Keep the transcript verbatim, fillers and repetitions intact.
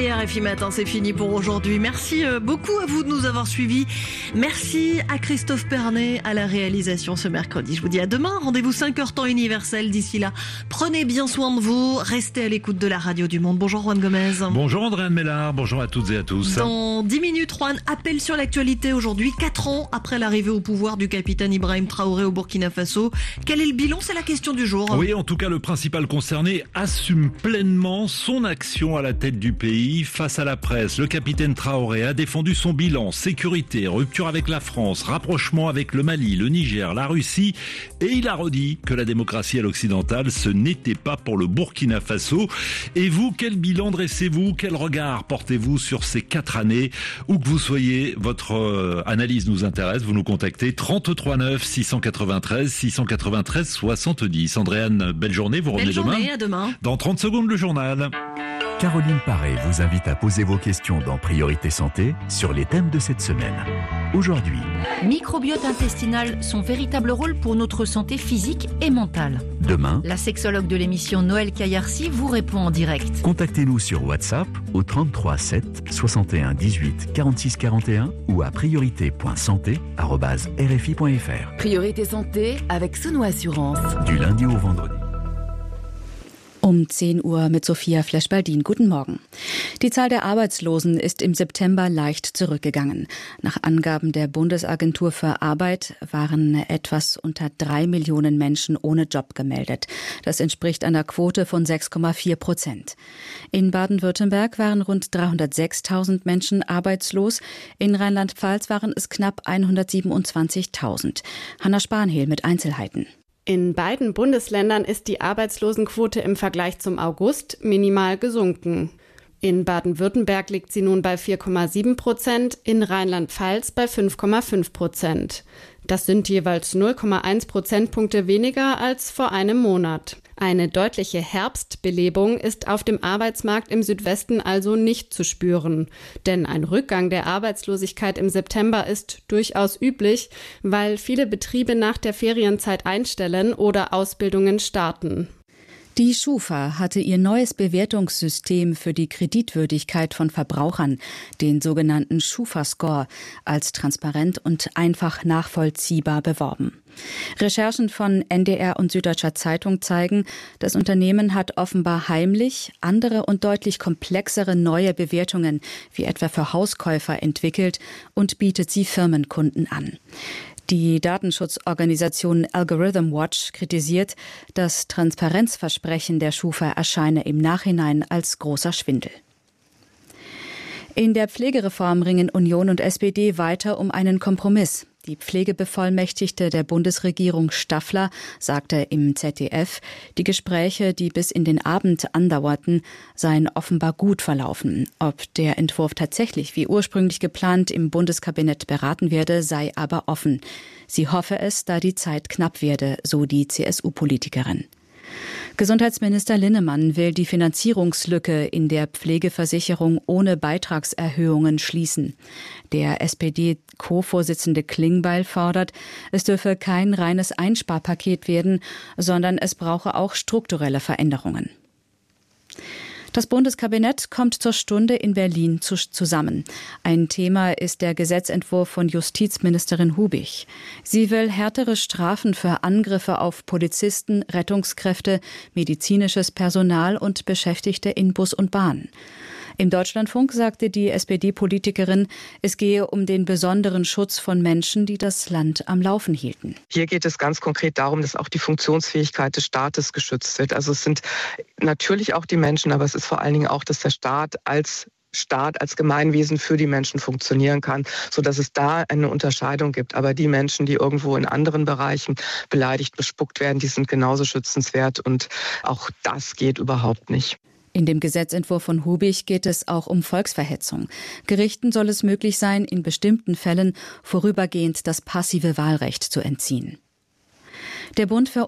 Allez, R F I Matin, c'est fini pour aujourd'hui. Merci beaucoup à vous de nous avoir suivis. Merci à Christophe Pernet à la réalisation ce mercredi. Je vous dis à demain. Rendez-vous cinq heures temps universel. D'ici là, prenez bien soin de vous. Restez à l'écoute de la radio du monde. Bonjour Juan Gomez. Bonjour Andréane Mélard. Bonjour à toutes et à tous. Dans dix minutes, Juan, appel sur l'actualité aujourd'hui. Quatre ans après l'arrivée au pouvoir du capitaine Ibrahim Traoré au Burkina Faso. Quel est le bilan? C'est la question du jour. Oui, en tout cas, le principal concerné assume pleinement son action à la tête du pays. Face à la presse, le capitaine Traoré a défendu son bilan, sécurité, rupture avec la France, rapprochement avec le Mali, le Niger, la Russie, et il a redit que la démocratie à l'occidentale, ce n'était pas pour le Burkina Faso. Et vous, quel bilan dressez-vous? Quel regard portez-vous sur ces quatre années? Où que vous soyez, votre euh, analyse nous intéresse. Vous nous contactez trente-trois neuf six cent quatre-vingt-treize six cent quatre-vingt-treize soixante-dix. Andréane, belle journée, vous revenez belle journée, demain. À demain. Dans trente secondes, le journal. Caroline Paré vous invite à poser vos questions dans Priorité Santé sur les thèmes de cette semaine. Aujourd'hui, microbiote intestinal, son véritable rôle pour notre santé physique et mentale. Demain, la sexologue de l'émission Noël Kayarsi vous répond en direct. Contactez-nous sur WhatsApp au trente-trois sept soixante et un dix-huit quarante-six quarante et un ou à priorité point santé arobase r f i point f r. Priorité Santé avec Sono Assurance. Du lundi au vendredi. Um zehn Uhr mit Sophia Flesch-Baldin. Guten Morgen. Die Zahl der Arbeitslosen ist im September leicht zurückgegangen. Nach Angaben der Bundesagentur für Arbeit waren etwas unter drei Millionen Menschen ohne Job gemeldet. Das entspricht einer Quote von sechs Komma vier Prozent. In Baden-Württemberg waren rund dreihundertsechstausend Menschen arbeitslos. In Rheinland-Pfalz waren es knapp hundertsiebenundzwanzigtausend. Hanna Spanhehl mit Einzelheiten. In beiden Bundesländern ist die Arbeitslosenquote im Vergleich zum August minimal gesunken. In Baden-Württemberg liegt sie nun bei vier Komma sieben Prozent, in Rheinland-Pfalz bei fünf Komma fünf Prozent. Das sind jeweils null Komma eins Prozentpunkte weniger als vor einem Monat. Eine deutliche Herbstbelebung ist auf dem Arbeitsmarkt im Südwesten also nicht zu spüren. Denn ein Rückgang der Arbeitslosigkeit im September ist durchaus üblich, weil viele Betriebe nach der Ferienzeit einstellen oder Ausbildungen starten. Die Schufa hatte ihr neues Bewertungssystem für die Kreditwürdigkeit von Verbrauchern, den sogenannten Schufa-Score, als transparent und einfach nachvollziehbar beworben. Recherchen von N D R und Süddeutscher Zeitung zeigen, das Unternehmen hat offenbar heimlich andere und deutlich komplexere neue Bewertungen, wie etwa für Hauskäufer, entwickelt und bietet sie Firmenkunden an. Die Datenschutzorganisation Algorithm Watch kritisiert, das Transparenzversprechen der Schufa erscheine im Nachhinein als großer Schwindel. In der Pflegereform ringen Union und S P D weiter um einen Kompromiss. Die Pflegebevollmächtigte der Bundesregierung Staffler sagte im Z D F, die Gespräche, die bis in den Abend andauerten, seien offenbar gut verlaufen. Ob der Entwurf tatsächlich wie ursprünglich geplant im Bundeskabinett beraten werde, sei aber offen. Sie hoffe es, da die Zeit knapp werde, so die C S U-Politikerin. Gesundheitsminister Linnemann will die Finanzierungslücke in der Pflegeversicherung ohne Beitragserhöhungen schließen. Der S P D-Co-Vorsitzende Klingbeil fordert, es dürfe kein reines Einsparpaket werden, sondern es brauche auch strukturelle Veränderungen. Das Bundeskabinett kommt zur Stunde in Berlin zusammen. Ein Thema ist der Gesetzentwurf von Justizministerin Hubich. Sie will härtere Strafen für Angriffe auf Polizisten, Rettungskräfte, medizinisches Personal und Beschäftigte in Bus und Bahn. Im Deutschlandfunk sagte die S P D-Politikerin, es gehe um den besonderen Schutz von Menschen, die das Land am Laufen hielten. Hier geht es ganz konkret darum, dass auch die Funktionsfähigkeit des Staates geschützt wird. Also es sind natürlich auch die Menschen, aber es ist vor allen Dingen auch, dass der Staat als Staat, als Gemeinwesen für die Menschen funktionieren kann, sodass es da eine Unterscheidung gibt. Aber die Menschen, die irgendwo in anderen Bereichen beleidigt, bespuckt werden, die sind genauso schützenswert und auch das geht überhaupt nicht. In dem Gesetzentwurf von Hubich geht es auch um Volksverhetzung. Gerichten soll es möglich sein, in bestimmten Fällen vorübergehend das passive Wahlrecht zu entziehen. Der Bund für